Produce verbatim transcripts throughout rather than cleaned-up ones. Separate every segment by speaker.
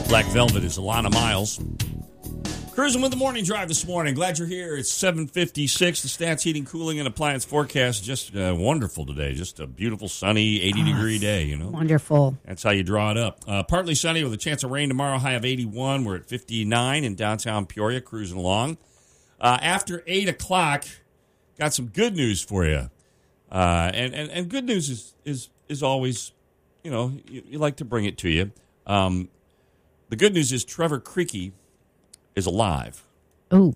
Speaker 1: Black Velvet is Alana Miles. Cruising with the morning drive this morning. Glad you're here. It's seven fifty-six. The Stats Heating, Cooling, and Appliance forecast just uh, wonderful today. Just a beautiful, sunny, eighty-degree oh, day, you know.
Speaker 2: Wonderful.
Speaker 1: That's how you draw it up. Uh, partly sunny with a chance of rain tomorrow, high of eighty-one. We're at fifty-nine in downtown Peoria, cruising along. Uh, after eight o'clock, got some good news for you. Uh, and, and, and good news is, is, is always, you know, you, you like to bring it to you. Um, the good news is Trevor Creaky is alive.
Speaker 2: Oh.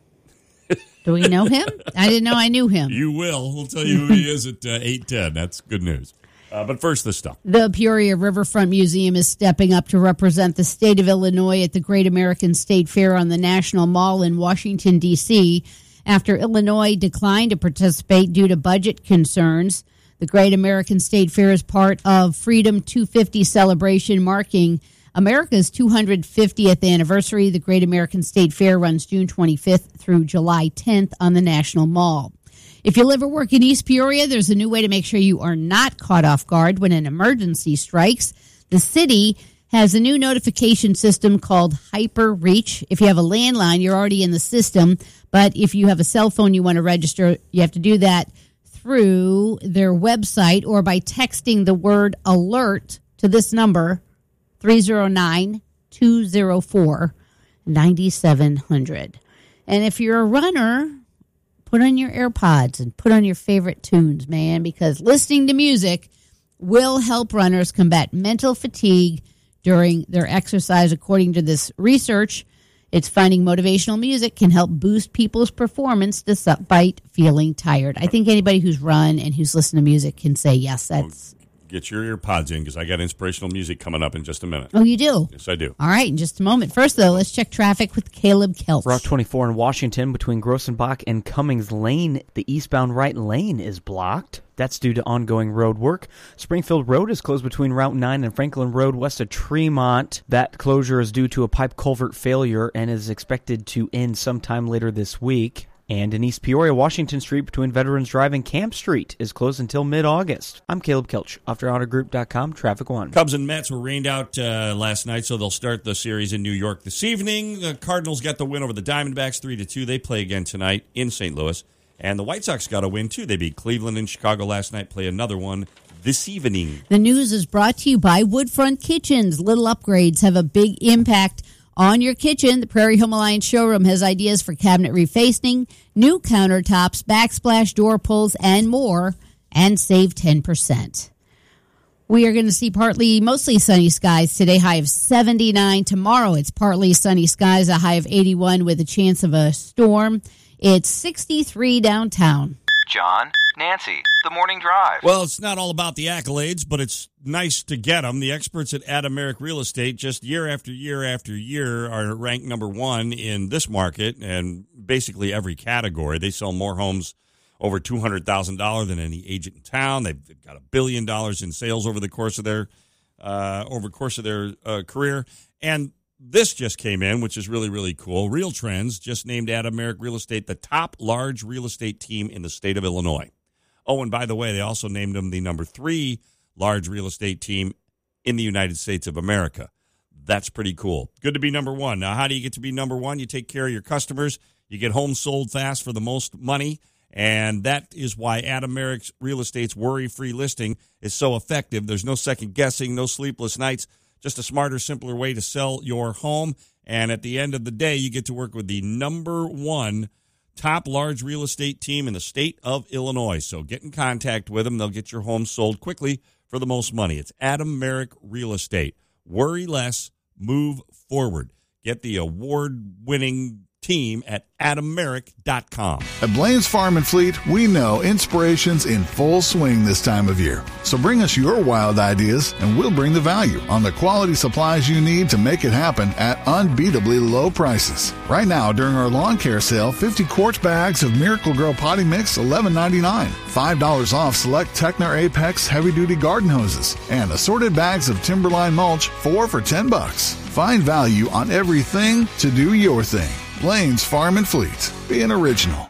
Speaker 2: Do we know him? I didn't know I knew him.
Speaker 1: You will. We'll tell you who he is at uh, eight ten. That's good news. Uh, but first, this stuff.
Speaker 2: The Peoria Riverfront Museum is stepping up to represent the state of Illinois at the Great American State Fair on the National Mall in Washington, D C after Illinois declined to participate due to budget concerns. The Great American State Fair is part of Freedom two fifty celebration marking America's two hundred fiftieth anniversary. The Great American State Fair runs June twenty-fifth through July tenth on the National Mall. If you live or work in East Peoria, there's a new way to make sure you are not caught off guard when an emergency strikes. The city has a new notification system called HyperReach. If you have a landline, you're already in the system. But if you have a cell phone you want to register, you have to do that through their website or by texting the word alert to this number, three oh nine, two oh four, nine seven hundred. And if you're a runner, put on your AirPods and put on your favorite tunes, man, because listening to music will help runners combat mental fatigue during their exercise. According to this research, it's finding motivational music can help boost people's performance despite feeling tired. I think anybody who's run and who's listened to music can say, yes, that's...
Speaker 1: Get your ear pods in because I got inspirational music coming up in just a minute.
Speaker 2: Oh, you do?
Speaker 1: Yes, I do.
Speaker 2: All right, in just a moment. First, though, let's check traffic with Caleb Kelch.
Speaker 3: Route twenty-four in Washington between Grossenbach and Cummings Lane. The eastbound right lane is blocked. That's due to ongoing road work. Springfield Road is closed between Route nine and Franklin Road west of Tremont. That closure is due to a pipe culvert failure and is expected to end sometime later this week. And in East Peoria, Washington Street between Veterans Drive and Camp Street is closed until mid-August. I'm Caleb Kelch, after auto group dot com, Traffic One.
Speaker 1: Cubs and Mets were rained out uh, last night, so they'll start the series in New York this evening. The Cardinals got the win over the Diamondbacks three to two. They play again tonight in Saint Louis. And the White Sox got a win, too. They beat Cleveland and Chicago last night, play another one this evening.
Speaker 2: The news is brought to you by Woodfront Kitchens. Little upgrades have a big impact on your kitchen. The Prairie Home Alliance showroom has ideas for cabinet refacing, new countertops, backsplash door pulls, and more, and save ten percent. We are going to see partly, mostly sunny skies today, high of seventy-nine. Tomorrow it's partly sunny skies, a high of eighty-one with a chance of a storm. It's sixty-three downtown.
Speaker 4: John, Nancy, the morning drive.
Speaker 1: Well, it's not all about the accolades, but it's nice to get them. The experts at Adameric Real Estate, just year after year after year, are ranked number one in this market and basically every category. They sell more homes over two hundred thousand dollars than any agent in town. They've got a billion dollars in sales over the course of their uh, over the course of their uh, career. And this just came in, which is really, really cool. Real Trends just named Adameric Real Estate the top large real estate team in the state of Illinois. Oh, and by the way, they also named them the number three large real estate team in the United States of America. That's pretty cool. Good to be number one. Now, how do you get to be number one? You take care of your customers. You get homes sold fast for the most money. And that is why Adameric Real Estate's worry-free listing is so effective. There's no second guessing, no sleepless nights. Just a smarter, simpler way to sell your home. And at the end of the day, you get to work with the number one top large real estate team in the state of Illinois. So get in contact with them. They'll get your home sold quickly for the most money. It's Adameric Real Estate. Worry less, move forward. Get the award-winning team at adameric dot com.
Speaker 5: At Blaine's Farm and Fleet, we know inspiration's in full swing this time of year. So bring us your wild ideas and we'll bring the value on the quality supplies you need to make it happen at unbeatably low prices. Right now, during our lawn care sale, fifty quart bags of Miracle-Gro potting mix, eleven ninety-nine. five dollars off select Techner Apex heavy-duty garden hoses. And assorted bags of Timberline mulch, four for ten bucks. Find value on everything to do your thing. Blaine's Farm and Fleet. Be an original.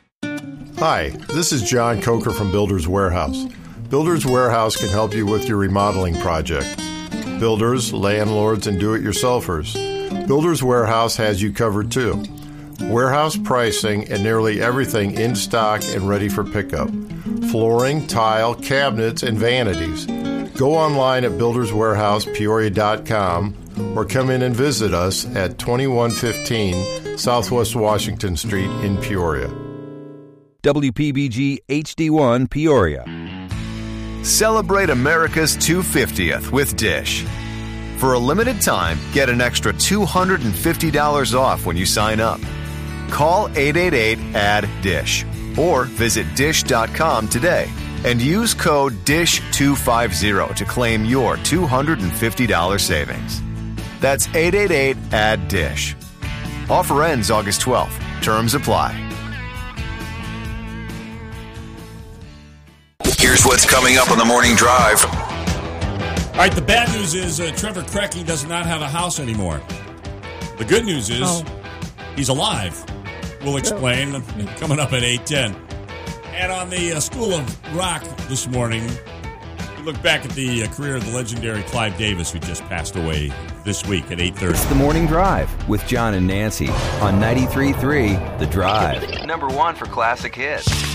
Speaker 6: Hi, this is John Coker from Builders Warehouse. Builders Warehouse can help you with your remodeling project. Builders, landlords, and do-it-yourselfers. Builders Warehouse has you covered too. Warehouse pricing and nearly everything in stock and ready for pickup. Flooring, tile, cabinets, and vanities. Go online at builders warehouse peoria dot com or come in and visit us at twenty-one fifteen Southwest Washington Street in Peoria.
Speaker 7: W P B G H D one Peoria.
Speaker 8: Celebrate America's two hundred fiftieth with Dish. For a limited time, get an extra two hundred fifty dollars off when you sign up. Call eight eight eight, A D D, D I S H or visit dish dot com today and use code D I S H two fifty to claim your two hundred fifty dollars savings. That's eight eight eight, A D D, D I S H. Offer ends August twelfth. Terms apply.
Speaker 9: Here's what's coming up on the morning drive.
Speaker 1: All right, the bad news is uh, Trevor Krecky does not have a house anymore. The good news is oh. he's alive. We'll explain coming up at eight ten. And on the uh, School of Rock this morning, we look back at the uh, career of the legendary Clive Davis, who just passed away this week at eight thirty.
Speaker 7: It's the Morning Drive with John and Nancy on ninety-three point three The Drive.
Speaker 4: Number one for classic hits.